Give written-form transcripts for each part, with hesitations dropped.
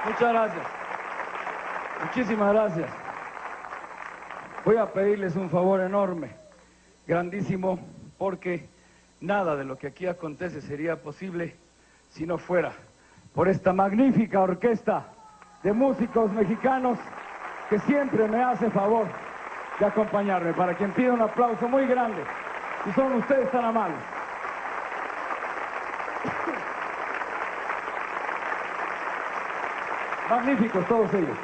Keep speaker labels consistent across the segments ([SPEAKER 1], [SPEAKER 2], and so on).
[SPEAKER 1] Muchas gracias. Muchísimas gracias. Voy a pedirles un favor enorme, grandísimo, porque nada de lo que aquí acontece sería posible si no fuera por esta magnífica orquesta de músicos mexicanos que siempre me hace favor de acompañarme, para quien pido un aplauso muy grande, si son ustedes tan amables. Magníficos todos ellos.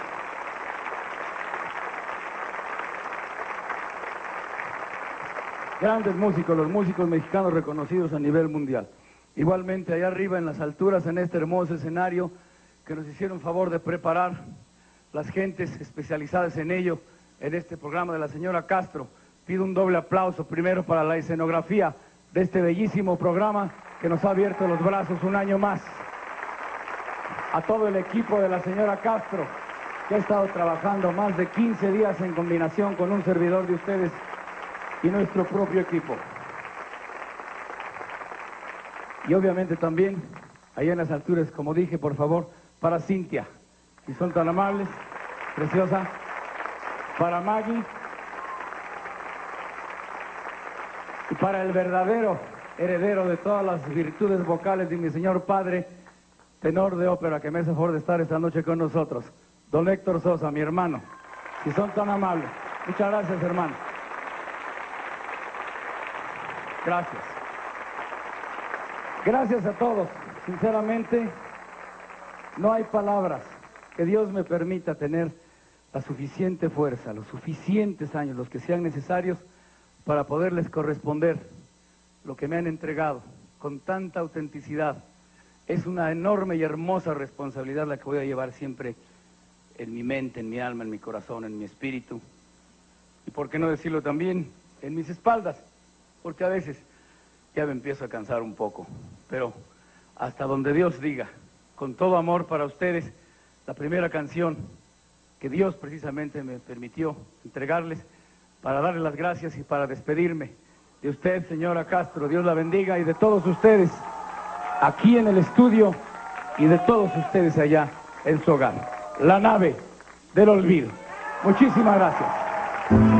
[SPEAKER 1] Grandes músicos, los músicos mexicanos reconocidos a nivel mundial. Igualmente allá arriba en las alturas, en este hermoso escenario que nos hicieron favor de preparar las gentes especializadas en ello, en este programa de la señora Castro. Pido un doble aplauso primero para la escenografía de este bellísimo programa que nos ha abierto los brazos un año más. A todo el equipo de la señora Castro, que ha estado trabajando más de 15 días en combinación con un servidor de ustedes y nuestro propio equipo. Y obviamente también, allá en las alturas, como dije, por favor, para Cintia, si son tan amables, preciosa, para Maggie, y para el verdadero heredero de todas las virtudes vocales de mi señor padre, tenor de ópera, que me hace favor de estar esta noche con nosotros, don Héctor Sosa, mi hermano, si son tan amables. Muchas gracias, hermano. Gracias. Gracias a todos. Sinceramente, no hay palabras. Que Dios me permita tener la suficiente fuerza, los suficientes años, los que sean necesarios, para poderles corresponder lo que me han entregado con tanta autenticidad. Es una enorme y hermosa responsabilidad la que voy a llevar siempre en mi mente, en mi alma, en mi corazón, en mi espíritu. Y por qué no decirlo también, en mis espaldas, porque a veces ya me empiezo a cansar un poco. Pero hasta donde Dios diga, con todo amor para ustedes, la primera canción que Dios precisamente me permitió entregarles para darles las gracias y para despedirme de usted, señora Castro. Dios la bendiga, y de todos ustedes aquí en el estudio y de todos ustedes allá en su hogar. La nave del olvido. Muchísimas gracias.